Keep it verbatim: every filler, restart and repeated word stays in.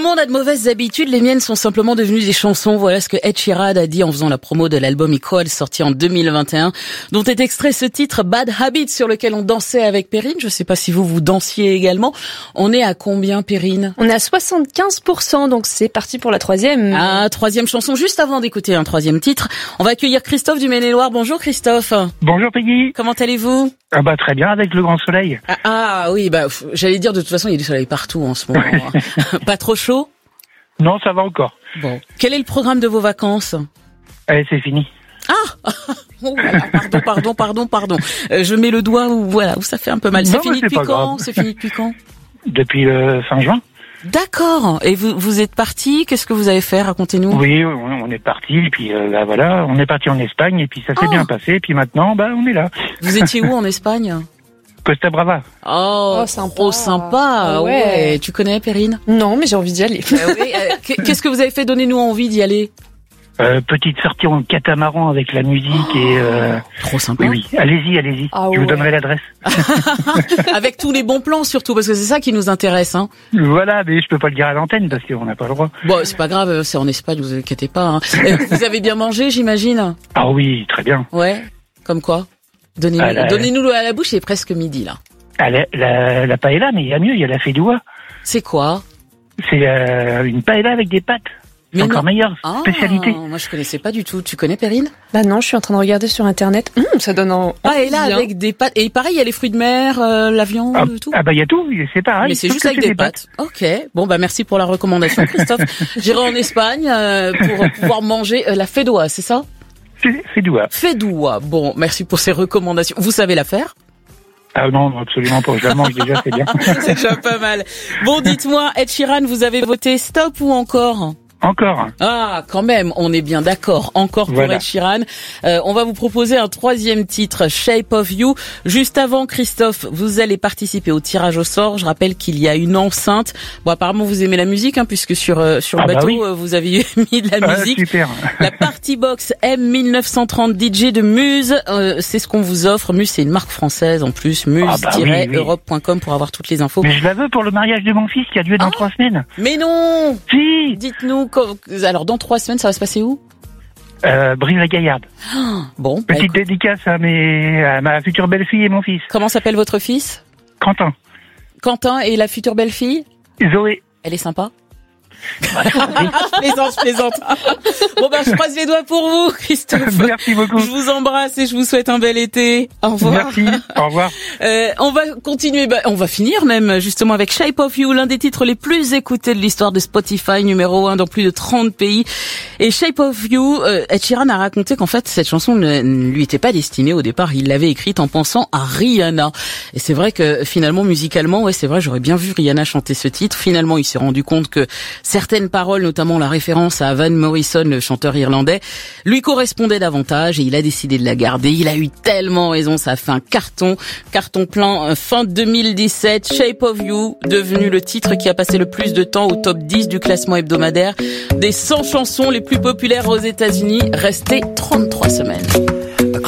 monde a de mauvaises habitudes, les miennes sont simplement devenues des chansons. Voilà ce que Ed Sheeran a dit en faisant la promo de l'album Equal, sorti en deux mille vingt et un, dont est extrait ce titre Bad Habits, sur lequel on dansait avec Perrine. Je sais pas si vous vous dansiez également. On est à combien, Perrine? On est à soixante-quinze pour cent, donc c'est parti pour la troisième. Ah, troisième chanson. Juste avant d'écouter un troisième titre, on va accueillir Christophe du Maine-et-Loire. Bonjour Christophe. Bonjour Peggy. Comment allez-vous? Ah bah très bien, avec le grand soleil. Ah, ah oui, bah j'allais dire, de toute façon il y a du soleil partout en ce moment. Pas trop chaud? Non, ça va encore. Bon. Quel est le programme de vos vacances? Allez, c'est fini. Ah oh, voilà. Pardon, pardon, pardon, pardon. Euh, je mets le doigt où, voilà, où ça fait un peu mal. C'est Non, fini c'est depuis pas quand? grave. C'est fini depuis quand? Depuis le fin juin. D'accord. Et vous, vous êtes parti? Qu'est-ce que vous avez fait? Racontez-nous. Oui, on on est parti, et puis euh, bah, voilà, on est parti en Espagne, et puis ça s'est Oh. bien passé, et puis maintenant, bah on est là. Vous étiez où en Espagne? Costa Brava. Oh, Oh, sympa. trop sympa. Ah ouais. Ouais. Tu connais, Perrine? Non, mais j'ai envie d'y aller. Euh, oui. euh, Qu'est-ce que vous avez fait? Donnez-nous envie d'y aller. Euh, petite sortie en catamaran avec la musique, et... Euh... Trop sympa. Oui, oui, allez-y, allez-y, Ah je vous ouais. donnerai l'adresse. Avec tous les bons plans surtout, parce que c'est ça qui nous intéresse, hein. Voilà, mais je peux pas le dire à l'antenne, parce qu'on n'a pas le droit. Bon, c'est pas grave, c'est en Espagne, vous inquiétez pas, hein. Euh, Vous avez bien mangé, j'imagine? Ah oui, très bien. Ouais. Comme quoi? Donnez-nous, Ah, là, donnez-nous le à la bouche, il est presque midi, là. Ah, la, la, la paella, mais il y a mieux, il y a la feijoa. C'est quoi? C'est euh, une paella avec des pâtes. C'est Mais encore non. meilleur. Ah, Spécialité. moi je connaissais pas du tout. Tu connais, Perrine? Bah non, je suis en train de regarder sur internet. Hum, ça donne en. Ah, et là, envie, hein. avec des pâtes. Et pareil, il y a les fruits de mer, euh, la viande, Ah, tout. ah bah il y a tout, c'est pareil. Mais c'est sauf juste que avec c'est des pâtes. Ok. Bon, bah merci pour la recommandation, Christophe. J'irai en Espagne euh, pour pouvoir manger euh, la feijoa, c'est ça? C'est feijoa. Feijoa. Bon, merci pour ces recommandations. Vous savez la faire? Ah non, absolument pas. Je la mange déjà, c'est bien. C'est déjà pas mal. Bon, dites-moi, Ed Sheeran, vous avez voté stop ou encore? Encore. Ah, quand même, on est bien d'accord. Encore pour Voilà. Ed Sheeran. Euh, on va vous proposer un troisième titre, Shape of You. Juste avant, Christophe, vous allez participer au tirage au sort. Je rappelle qu'il y a une enceinte. Bon, apparemment, vous aimez la musique, hein, puisque sur euh, sur le Ah bah bateau, oui. euh, vous avez mis de la Ah, musique. super. La Party Box M mille neuf cent trente D J de Muse, euh, c'est ce qu'on vous offre. Muse, c'est une marque française en plus. Ah bah oui, oui. Muse Europe point com pour avoir toutes les infos. Mais je la veux pour le mariage de mon fils qui a lieu dans Ah. trois semaines. Mais non! Si. Dites-nous, co- alors dans trois semaines, ça va se passer où? Euh, Brive-la-Gaillarde. Bon, bah, Petite écoute, dédicace à mes, à ma future belle-fille et mon fils. comment s'appelle votre fils? Quentin. Quentin et la future belle-fille? Zoé. Elle est sympa? Je plaisante, je plaisante. Bon ben, je croise les doigts pour vous, Christophe. Merci beaucoup. Je vous embrasse et je vous souhaite un bel été. Au revoir. Merci. Au revoir. Euh, on va continuer, bah, on va finir même justement avec Shape of You, l'un des titres les plus écoutés de l'histoire de Spotify, numéro un dans plus de trente pays. Et Shape of You, euh, Ed Sheeran a raconté qu'en fait cette chanson ne, ne lui était pas destinée au départ. Il l'avait écrite en pensant à Rihanna. Et c'est vrai que finalement musicalement, ouais c'est vrai, j'aurais bien vu Rihanna chanter ce titre. Finalement, il s'est rendu compte que certaines paroles, notamment la référence à Van Morrison, le chanteur irlandais, lui correspondaient davantage et il a décidé de la garder. Il a eu tellement raison, ça a fait un carton, carton plein fin deux mille dix-sept. Shape of You, devenu le titre qui a passé le plus de temps au top dix du classement hebdomadaire des cent chansons les plus populaires aux États-Unis, resté trente-trois semaines.